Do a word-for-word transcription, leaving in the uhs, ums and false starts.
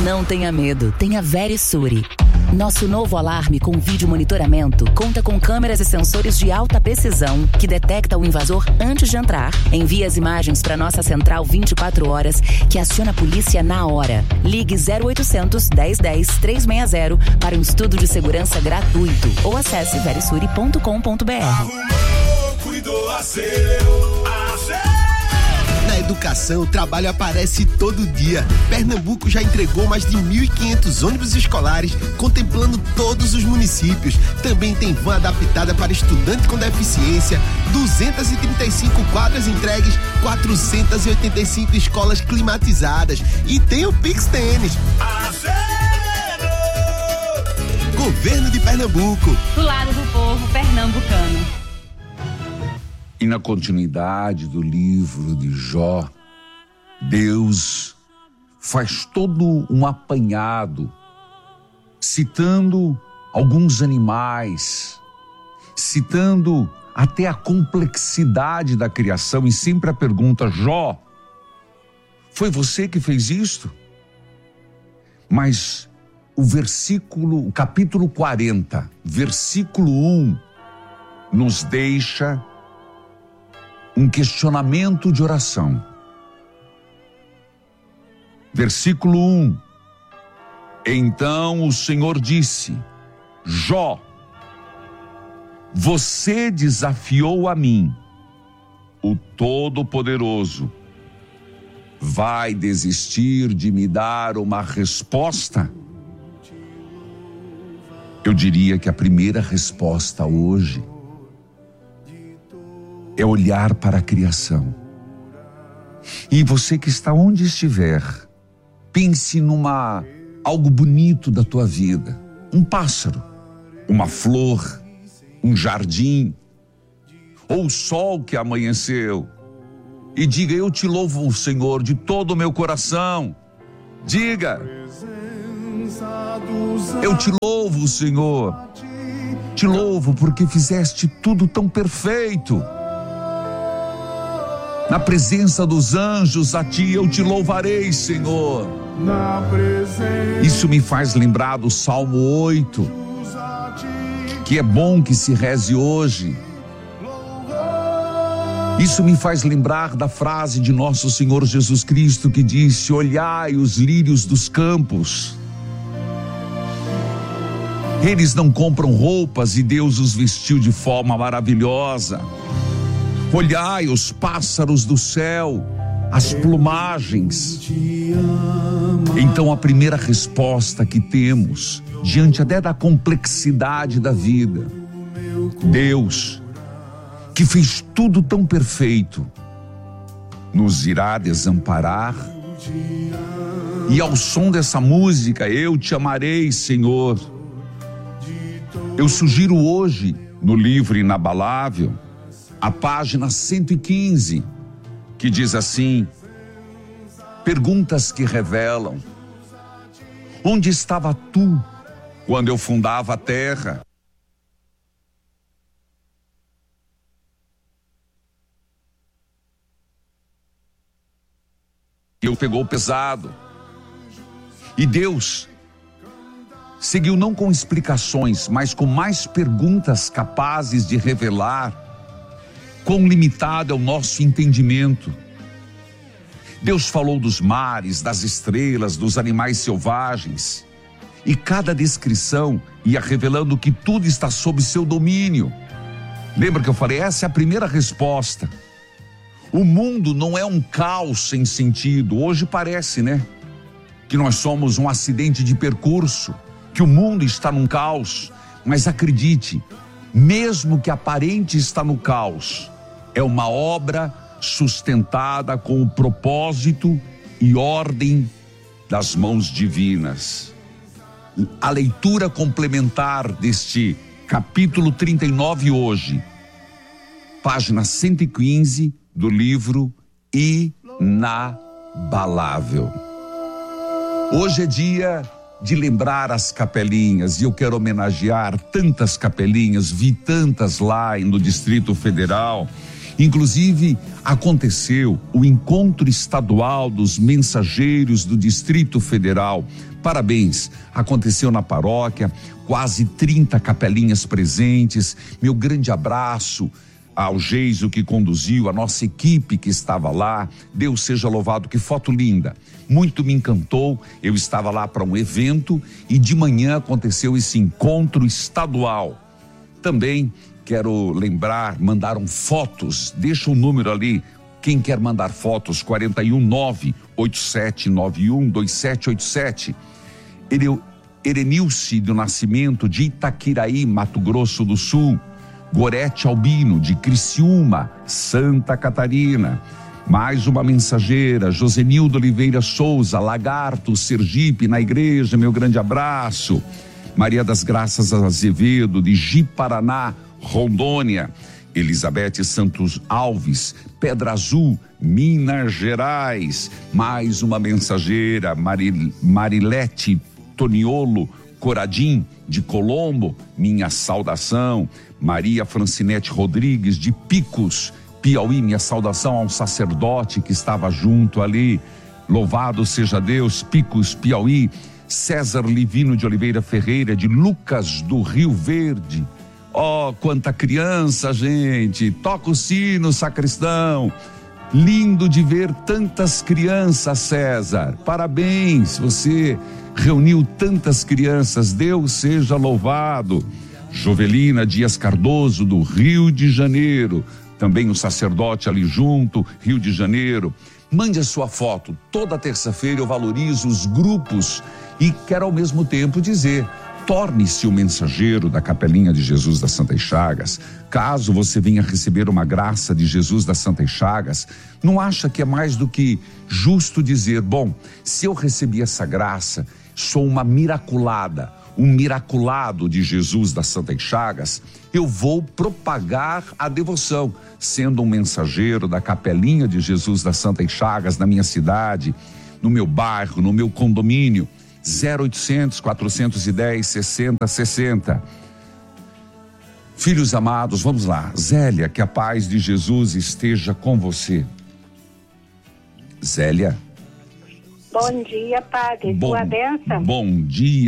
Não tenha medo, tenha Verisure. Nosso novo alarme com vídeo monitoramento conta com câmeras e sensores de alta precisão que detecta o invasor antes de entrar. Envia as imagens para nossa central vinte e quatro horas, que aciona a polícia na hora. Ligue zero oitocentos, dez dez, trezentos e sessenta para um estudo de segurança gratuito ou acesse verisure ponto com ponto br. Arrumou, cuidou, acelerou, acelerou. Na educação, o trabalho aparece todo dia. Pernambuco já entregou mais de mil e quinhentos ônibus escolares, contemplando todos os municípios. Também tem van adaptada para estudante com deficiência, duzentas e trinta e cinco quadras entregues, quatrocentas e oitenta e cinco escolas climatizadas. E tem o Pix Tênis. Acelerou! Governo de Pernambuco. Do lado do povo pernambucano. E na continuidade do livro de Jó, Deus faz todo um apanhado, citando alguns animais, citando até a complexidade da criação, e sempre a pergunta: Jó, foi você que fez isto? Mas o versículo, o capítulo quarenta, versículo um, nos deixa um questionamento de oração. Versículo um. Então o Senhor disse: Jó, você desafiou a mim, o Todo-Poderoso. Vai desistir de me dar uma resposta? Eu diria que a primeira resposta hoje é olhar para a criação. E você que está onde estiver, pense numa algo bonito da tua vida. Um pássaro, uma flor, um jardim, ou o sol que amanheceu. E diga: eu te louvo, Senhor, de todo o meu coração. Diga: eu te louvo, Senhor. Te louvo porque fizeste tudo tão perfeito. Na presença dos anjos, a ti eu te louvarei, Senhor. Isso me faz lembrar do Salmo oito, que é bom que se reze hoje. Isso me faz lembrar da frase de nosso Senhor Jesus Cristo, que disse: olhai os lírios dos campos. Eles não compram roupas e Deus os vestiu de forma maravilhosa. Olhai os pássaros do céu, as plumagens. Então a primeira resposta que temos, diante até da complexidade da vida: Deus, que fez tudo tão perfeito, nos irá desamparar? E ao som dessa música, eu te amarei, Senhor. Eu sugiro hoje, no livro Inabalável, a página cento e quinze, que diz assim: perguntas que revelam. Onde estava tu quando eu fundava a terra? Eu pegou pesado. E Deus seguiu não com explicações, mas com mais perguntas capazes de revelar quão limitado é o nosso entendimento. Deus falou dos mares, das estrelas, dos animais selvagens, e cada descrição ia revelando que tudo está sob seu domínio. Lembra que eu falei? Essa é a primeira resposta. O mundo não é um caos sem sentido. Hoje parece, né? Que nós somos um acidente de percurso, que o mundo está num caos. Mas acredite, mesmo que aparente está no caos, é uma obra sustentada com o propósito e ordem das mãos divinas. A leitura complementar deste capítulo trinta e nove hoje, página cento e quinze do livro Inabalável. Hoje é dia de lembrar as capelinhas, e eu quero homenagear tantas capelinhas, vi tantas lá no Distrito Federal, Inclusive, aconteceu o encontro estadual dos mensageiros do Distrito Federal. Parabéns, aconteceu na paróquia, quase trinta capelinhas presentes. Meu grande abraço ao Geiso que conduziu, a nossa equipe que estava lá. Deus seja louvado, que foto linda. Muito me encantou. Eu estava lá para um evento e de manhã aconteceu esse encontro estadual. Também quero lembrar, mandaram fotos, deixa o número ali, quem quer mandar fotos, quarenta e um, nove oito sete nove um, dois sete oito sete. Erenilce do Nascimento, de Itaquiraí, Mato Grosso do Sul. Gorete Albino, de Criciúma, Santa Catarina. Mais uma mensageira, Josenildo Oliveira Souza, Lagarto, Sergipe, na igreja, meu grande abraço. Maria das Graças Azevedo, de Ji-Paraná, Rondônia. Elizabeth Santos Alves, Pedra Azul, Minas Gerais. Mais uma mensageira, Maril, Marilete Toniolo Coradim, de Colombo, minha saudação. Maria Francinete Rodrigues, de Picos, Piauí, minha saudação ao sacerdote que estava junto ali. Louvado seja Deus, Picos, Piauí. César Livino de Oliveira Ferreira, de Lucas do Rio Verde. Oh, quanta criança, gente. Toca o sino, sacristão. Lindo de ver tantas crianças, César. Parabéns, você reuniu tantas crianças. Deus seja louvado. Jovelina Dias Cardoso, do Rio de Janeiro. Também o sacerdote ali junto, Rio de Janeiro. Mande a sua foto. Toda terça-feira eu valorizo os grupos e quero ao mesmo tempo dizer: torne-se o mensageiro da Capelinha de Jesus das Santas Chagas. Caso você venha receber uma graça de Jesus das Santas Chagas, não acha que é mais do que justo dizer: bom, se eu recebi essa graça, sou uma miraculada, um miraculado de Jesus das Santas Chagas, eu vou propagar a devoção, sendo um mensageiro da Capelinha de Jesus das Santas Chagas na minha cidade, no meu bairro, no meu condomínio. zero oitocentos, quatrocentos e dez, sessenta, sessenta. Filhos amados, vamos lá. Zélia, que a paz de Jesus esteja com você. Zélia. Bom dia, padre. Bom, Sua bênção. Bom dia.